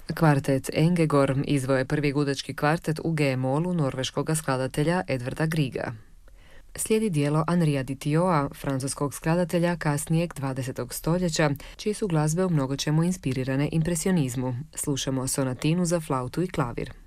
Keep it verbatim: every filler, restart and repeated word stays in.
Kvartet Engegorm izveo je prvi gudački kvartet u G-molu norveškog skladatelja Edvarda Griega. Slijedi dijelo Henria Ditioa, francuskog skladatelja kasnijeg dvadesetog stoljeća, čije su glazbe u mnogočemu inspirirane impresionizmu. Slušamo sonatinu za flautu i klavir.